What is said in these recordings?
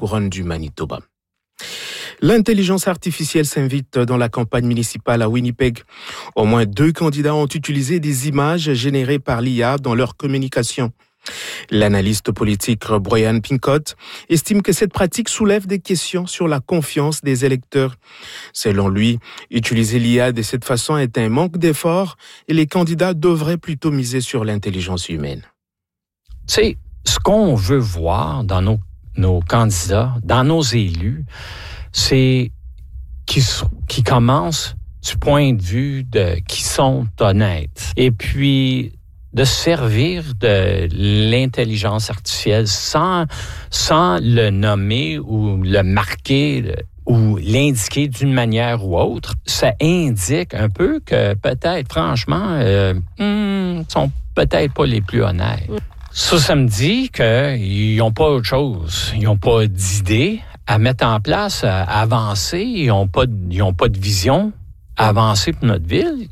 couronne du Manitoba. L'intelligence artificielle s'invite dans la campagne municipale à Winnipeg. Au moins 2 candidats ont utilisé des images générées par l'IA dans leur communication. L'analyste politique Brian Pincott estime que cette pratique soulève des questions sur la confiance des électeurs. Selon lui, utiliser l'IA de cette façon est un manque d'effort et les candidats devraient plutôt miser sur l'intelligence humaine. C'est ce qu'on veut voir dans nos candidats, dans nos élus, c'est qui commencent du point de vue de qui sont honnêtes. Et puis, de servir de l'intelligence artificielle sans le nommer ou le marquer ou l'indiquer d'une manière ou autre, ça indique un peu que peut-être, franchement, sont peut-être pas les plus honnêtes. Ça me dit qu'ils n'ont pas autre chose. Ils n'ont pas d'idée à mettre en place, à avancer. Ils n'ont pas de vision à avancer pour notre ville.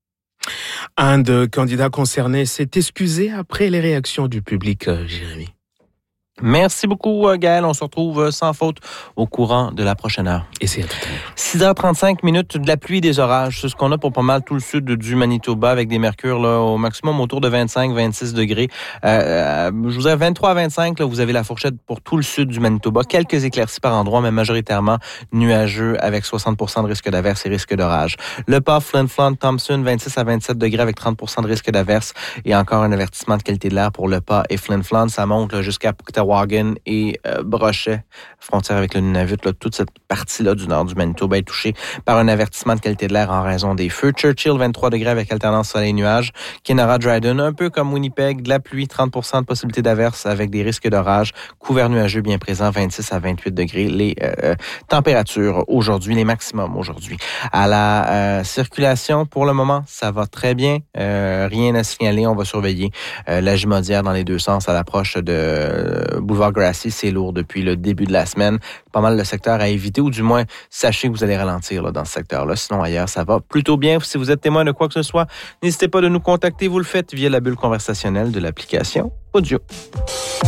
Un des candidats concernés s'est excusé après les réactions du public, Jérémy. Merci beaucoup, Gaël. On se retrouve sans faute au courant de la prochaine heure. Et c'est à tout à l'heure. 6h35, de la pluie et des orages. C'est ce qu'on a pour pas mal tout le sud du Manitoba avec des mercures là, au maximum autour de 25-26 degrés. Je vous dirais 23 à 25, là, vous avez la fourchette pour tout le sud du Manitoba. Quelques éclaircies par endroits, mais majoritairement nuageux avec 60% de risque d'averse et risque d'orage. Le Pas, Flin Flon, Thompson, 26 à 27 degrés avec 30% de risque d'averse et encore un avertissement de qualité de l'air pour Le Pas et Flin Flon. Ça monte là, jusqu'à Wagon et Brochet, frontière avec le Nunavut. Là, toute cette partie-là du nord du Manitoba est touchée par un avertissement de qualité de l'air en raison des feux. Churchill, 23 degrés avec alternance soleil-nuage. Kenora, Dryden, un peu comme Winnipeg, de la pluie, 30% de possibilité d'averse avec des risques d'orage. Couvert nuageux bien présent, 26 à 28 degrés. Les températures aujourd'hui, les maximums aujourd'hui. À la circulation, pour le moment, ça va très bien. Rien à signaler. On va surveiller la Gimaudière dans les deux sens à l'approche de Boulevard Grassi. C'est lourd depuis le début de la semaine. Pas mal de secteurs à éviter, ou du moins, sachez que vous allez ralentir là, dans ce secteur-là. Sinon, ailleurs, ça va plutôt bien. Si vous êtes témoin de quoi que ce soit, n'hésitez pas de nous contacter. Vous le faites via la bulle conversationnelle de l'application Audio.